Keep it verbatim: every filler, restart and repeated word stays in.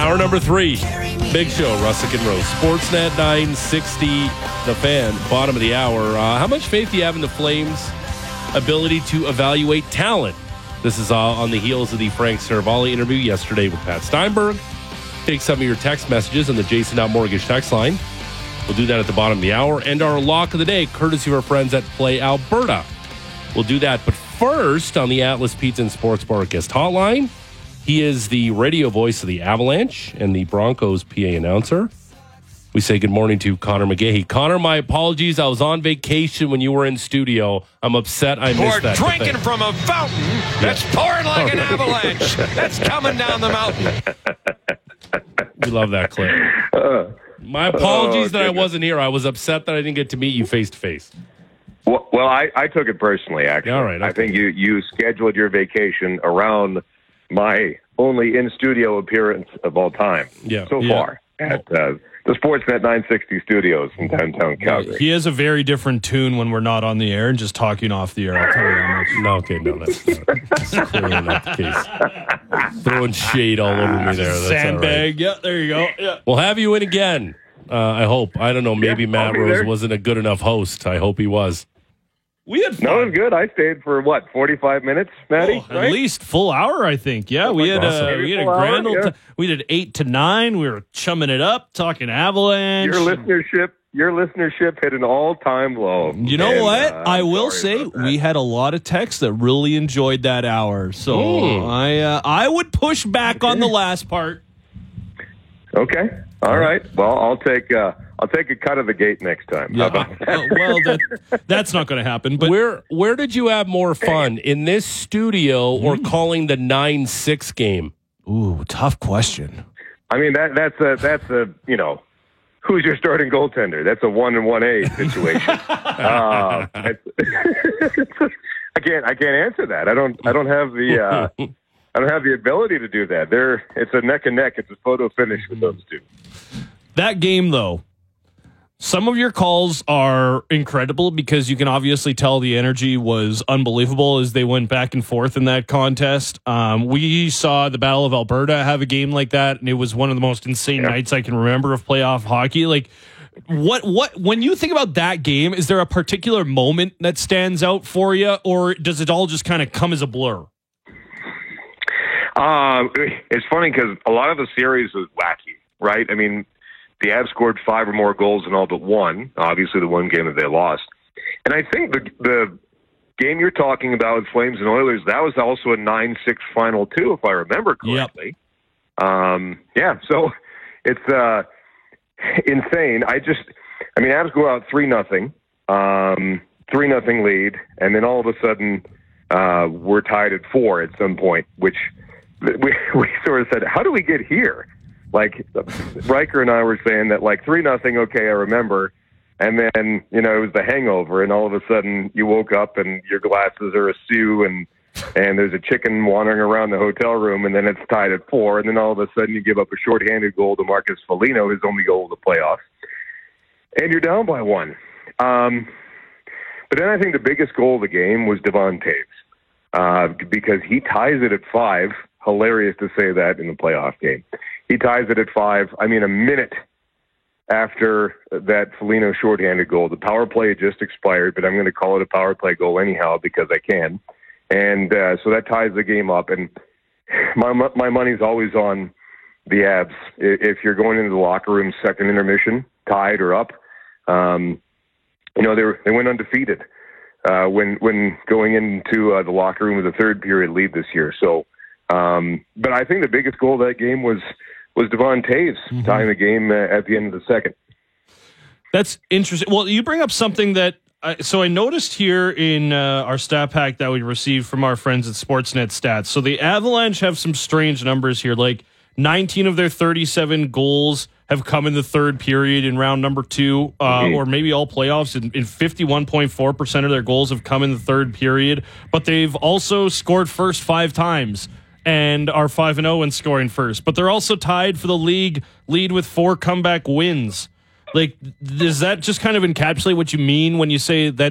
Hour number three. Big show, Russick and Rose. Sportsnet nine sixty, The Fan, bottom of the hour. Uh, how much faith do you have in the Flames' ability to evaluate talent? This is uh, on the heels of the Frank Saravalli interview yesterday with Pat Steinberg. Take some of your text messages on the Jason Out Mortgage text line. We'll do that at the bottom of the hour. And our lock of the day, courtesy of our friends at Play Alberta. We'll do that. But first, on the Atlas Pizza and Sports Bar guest hotline, he is the radio voice of the Avalanche and the Broncos P A announcer. We say good morning to Connor McGahey. Connor, my apologies. I was on vacation when you were in studio. I'm upset I missed Or that. Or drinking from a fountain that's pouring like an avalanche that's coming down the mountain. We love that clip. My apologies oh, that I wasn't here. I was upset that I didn't get to meet you face to face. Well, well I, I took it personally, actually. All right, okay. I think you, you scheduled your vacation around my only in-studio appearance of all time Yeah, so yeah. far at uh, the Sportsnet nine sixty studios in downtown Calgary. He has a very different tune when we're not on the air and just talking off the air. I'll tell you how much. No, okay, no, that's, not, that's clearly not the case. Throwing shade all over me there. That's Sandbag. all right. Yeah, there you go. Yeah. We'll have you in again. Uh, I hope. I don't know. Maybe Yeah, Matt I'll be Rose there. wasn't a good enough host. I hope he was. We had fun. No, it was good. I stayed for, what, forty-five minutes, Matty? Oh, right? At least full hour, I think. Yeah, we had awesome. uh, we had a Full hour, grand old yeah. ti- we did eight to nine. We were chumming it up, talking Avalanche. Your listenership your listenership hit an all-time low. You know And, what? uh, I I'm will sorry say about that. we had a lot of texts that really enjoyed that hour. So Mm. I uh, I would push back on the last part. Okay. All right. Well, I'll take uh, I'll take a cut of the gate next time. How Yeah, about that? uh, well, that, that's not going to happen. But Where where did you have more fun, in this studio or calling the nine six game? ooh, tough question. I mean that that's a that's a you know who's your starting goaltender? That's a one and one A situation. uh, it's- I can't I can't answer that. I don't I don't have the uh, I don't have the ability to do that. There, it's a neck and neck. It's a photo finish with those two. That game, though, some of your calls are incredible because you can obviously tell the energy was unbelievable as they went back and forth in that contest. Um, we saw the Battle of Alberta have a game like that, and it was one of the most insane Yeah. nights I can remember of playoff hockey. Like, what, what, when you think about that game, is there a particular moment that stands out for you, or does it all just kind of come as a blur? Um, it's funny because a lot of the series was wacky, right? I mean, the Avs scored five or more goals in all but one. Obviously, the one game that they lost, and I think the the game you're talking about with Flames and Oilers, that was also a nine six final too, if I remember correctly. Yep. Um, yeah, so it's uh, insane. I just, I mean, Avs go out three nothing, um, three nothing lead, and then all of a sudden uh, we're tied at four at some point, which. We we sort of said, how do we get here? Like Riker and I were saying that like three nothing, okay, I remember, and then you know it was the hangover, and all of a sudden you woke up and your glasses are askew, and and there's a chicken wandering around the hotel room, and then it's tied at four, and then all of a sudden you give up a shorthanded goal to Marcus Foligno, his only goal of the playoffs, and you're down by one. Um, but then I think the biggest goal of the game was Devon Taves, uh, because he ties it at five. Hilarious to say that in the playoff game. He ties it at five. I mean, a minute after that Foligno shorthanded goal. The power play had just expired, but I'm going to call it a power play goal anyhow because I can. And uh, so that ties the game up. And my my money's always on the Avs. If you're going into the locker room second intermission, tied or up, um, you know, they were, they went undefeated uh, when when going into uh, the locker room with a third period lead this year. So. Um, but I think the biggest goal of that game was was Devon Taves mm-hmm. tying the game uh, at the end of the second. That's interesting. Well, you bring up something that I, so I noticed here in uh, our stat pack that we received from our friends at Sportsnet Stats. So the Avalanche have some strange numbers here, like nineteen of their thirty-seven goals have come in the third period in round number two, uh, mm-hmm. or maybe all playoffs, and, and fifty-one point four percent of their goals have come in the third period. But they've also scored first five times and are five and oh in scoring first. But they're also tied for the league lead with four comeback wins. Like, does that just kind of encapsulate what you mean when you say that